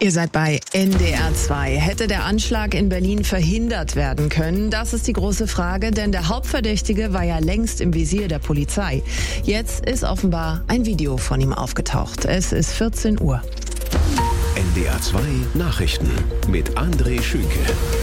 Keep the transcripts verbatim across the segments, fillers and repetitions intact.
Ihr seid bei N D R zwei. Hätte der Anschlag in Berlin verhindert werden können? Das ist die große Frage, denn der Hauptverdächtige war ja längst im Visier der Polizei. Jetzt ist offenbar ein Video von ihm aufgetaucht. Es ist vierzehn Uhr. N D R zwei Nachrichten mit André Schünke.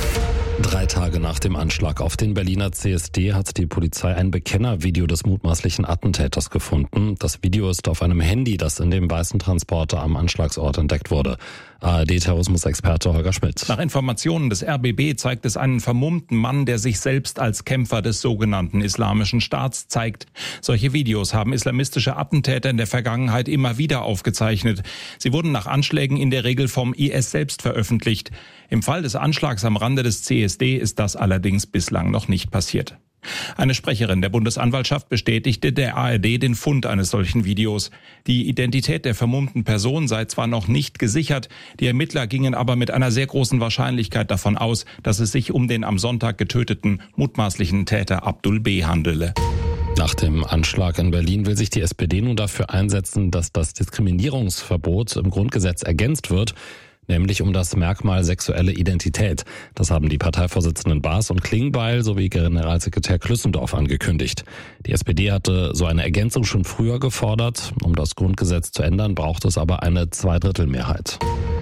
Drei Tage nach dem Anschlag auf den Berliner C S D hat die Polizei ein Bekennervideo des mutmaßlichen Attentäters gefunden. Das Video ist auf einem Handy, das in dem weißen Transporter am Anschlagsort entdeckt wurde. A R D-Terrorismusexperte Holger Schmidt. Nach Informationen des R B B zeigt es einen vermummten Mann, der sich selbst als Kämpfer des sogenannten Islamischen Staats zeigt. Solche Videos haben islamistische Attentäter in der Vergangenheit immer wieder aufgezeichnet. Sie wurden nach Anschlägen in der Regel vom I S selbst veröffentlicht. Im Fall des Anschlags am Rande des C S D ist das allerdings bislang noch nicht passiert. Eine Sprecherin der Bundesanwaltschaft bestätigte der A R D den Fund eines solchen Videos. Die Identität der vermummten Person sei zwar noch nicht gesichert, die Ermittler gingen aber mit einer sehr großen Wahrscheinlichkeit davon aus, dass es sich um den am Sonntag getöteten mutmaßlichen Täter Abdul B. handele. Nach dem Anschlag in Berlin will sich die S P D nun dafür einsetzen, dass das Diskriminierungsverbot im Grundgesetz ergänzt wird, nämlich um das Merkmal sexuelle Identität. Das haben die Parteivorsitzenden Baas und Klingbeil sowie Generalsekretär Klüssendorf angekündigt. Die S P D hatte so eine Ergänzung schon früher gefordert. Um das Grundgesetz zu ändern, braucht es aber eine Zweidrittelmehrheit.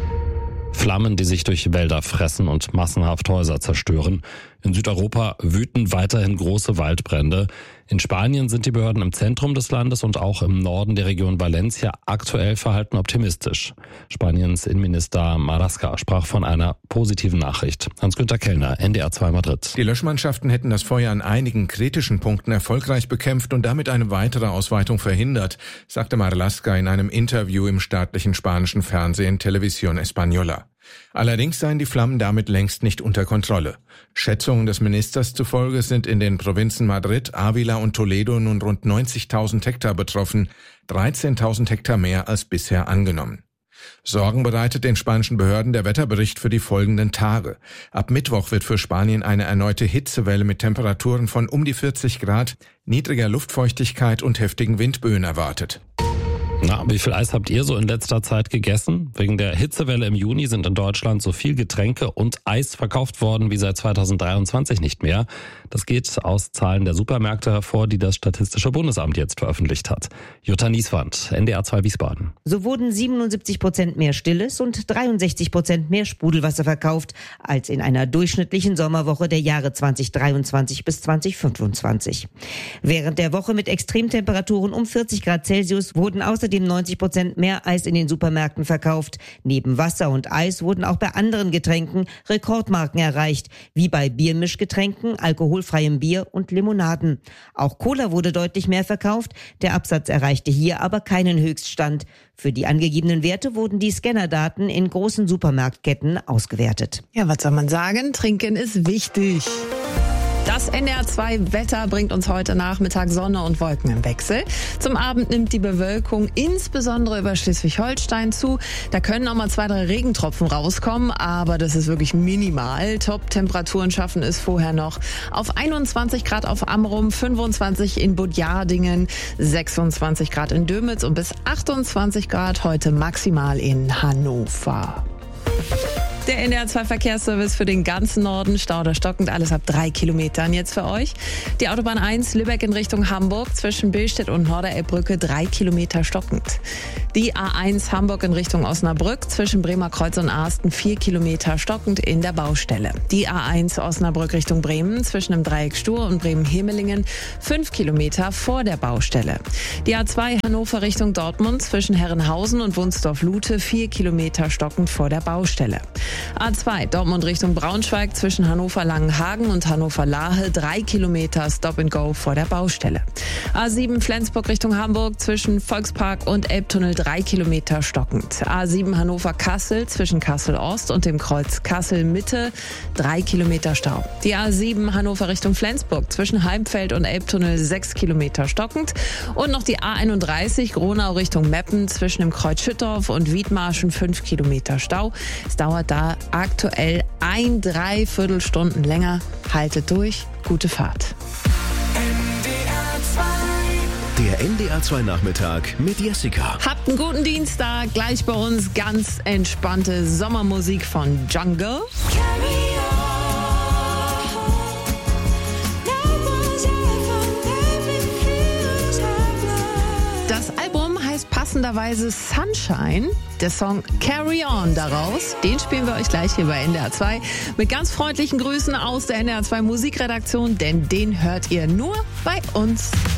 Flammen, die sich durch Wälder fressen und massenhaft Häuser zerstören. In Südeuropa wüten weiterhin große Waldbrände. In Spanien sind die Behörden im Zentrum des Landes und auch im Norden der Region Valencia aktuell verhalten optimistisch. Spaniens Innenminister Marlaska sprach von einer positiven Nachricht. Hans-Günter Kellner, N D R zwei Madrid. Die Löschmannschaften hätten das Feuer an einigen kritischen Punkten erfolgreich bekämpft und damit eine weitere Ausweitung verhindert, sagte Marlaska in einem Interview im staatlichen spanischen Fernsehen Televisión Española. Allerdings seien die Flammen damit längst nicht unter Kontrolle. Schätzungen des Ministers zufolge sind in den Provinzen Madrid, Ávila und Toledo nun rund neunzigtausend Hektar betroffen, dreizehntausend Hektar mehr als bisher angenommen. Sorgen bereitet den spanischen Behörden der Wetterbericht für die folgenden Tage. Ab Mittwoch wird für Spanien eine erneute Hitzewelle mit Temperaturen von um die vierzig Grad, niedriger Luftfeuchtigkeit und heftigen Windböen erwartet. Na, wie viel Eis habt ihr so in letzter Zeit gegessen? Wegen der Hitzewelle im Juni sind in Deutschland so viel Getränke und Eis verkauft worden wie seit zweitausenddreiundzwanzig nicht mehr. Das geht aus Zahlen der Supermärkte hervor, die das Statistische Bundesamt jetzt veröffentlicht hat. Jutta Nieswand, N D R zwei Wiesbaden. So wurden siebenundsiebzig Prozent mehr Stilles und dreiundsechzig Prozent mehr Sprudelwasser verkauft als in einer durchschnittlichen Sommerwoche der Jahre zweitausenddreiundzwanzig bis zweitausendfünfundzwanzig. Während der Woche mit Extremtemperaturen um vierzig Grad Celsius wurden außerdem neunzig Prozent mehr Eis in den Supermärkten verkauft. Neben Wasser und Eis wurden auch bei anderen Getränken Rekordmarken erreicht, wie bei Biermischgetränken, alkoholfreiem Bier und Limonaden. Auch Cola wurde deutlich mehr verkauft. Der Absatz erreichte hier aber keinen Höchststand. Für die angegebenen Werte wurden die Scannerdaten in großen Supermarktketten ausgewertet. Ja, was soll man sagen? Trinken ist wichtig. Das N D R zwei Wetter bringt uns heute Nachmittag Sonne und Wolken im Wechsel. Zum Abend nimmt die Bewölkung insbesondere über Schleswig-Holstein zu. Da können auch mal zwei, drei Regentropfen rauskommen, aber das ist wirklich minimal. Top-Temperaturen schaffen es vorher noch auf einundzwanzig Grad auf Amrum, fünfundzwanzig in Budjadingen, sechsundzwanzig Grad in Dömitz und bis achtundzwanzig Grad heute maximal in Hannover. Der N D R zwei Verkehrsservice für den ganzen Norden, Stauder stockend, alles ab drei Kilometern jetzt für euch. Die Autobahn eins Lübeck in Richtung Hamburg zwischen Billstedt und Norderelbbrücke drei Kilometer stockend. Die A eins Hamburg in Richtung Osnabrück zwischen Bremer Kreuz und Arsten vier Kilometer stockend in der Baustelle. Die A eins Osnabrück Richtung Bremen zwischen dem Dreieck Stur und Bremen-Hemelingen fünf Kilometer vor der Baustelle. Die A zwei Hannover Richtung Dortmund zwischen Herrenhausen und Wunsdorf-Lute vier Kilometer stockend vor der Baustelle. A zwei Dortmund Richtung Braunschweig zwischen Hannover-Langenhagen und Hannover-Lahe drei Kilometer Stop and Go vor der Baustelle. A sieben Flensburg Richtung Hamburg zwischen Volkspark und Elbtunnel drei Kilometer stockend. A sieben Hannover-Kassel zwischen Kassel-Ost und dem Kreuz Kassel-Mitte drei Kilometer Stau. Die A sieben Hannover Richtung Flensburg zwischen Heimfeld und Elbtunnel sechs Kilometer stockend. Und noch die A einunddreißig Gronau Richtung Meppen zwischen dem Kreuz Schüttorf und Wiedmarschen fünf Kilometer Stau. Es dauert da aktuell ein Dreiviertelstunden länger. Haltet durch, gute Fahrt. N D R zwei Der N D R zwei Nachmittag mit Jessica. Habt einen guten Dienstag. Gleich bei uns ganz entspannte Sommermusik von Jungle. Das Album heißt passenderweise Sunshine. Der Song Carry On daraus, den spielen wir euch gleich hier bei N D R zwei. Mit ganz freundlichen Grüßen aus der N D R zwei Musikredaktion, denn den hört ihr nur bei uns.